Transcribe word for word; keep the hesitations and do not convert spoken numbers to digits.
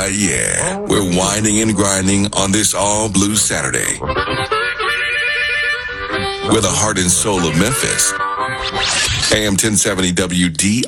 yeah, we're winding and grinding on this all blue Saturday. We're the heart and soul of Memphis. A M ten seventy W D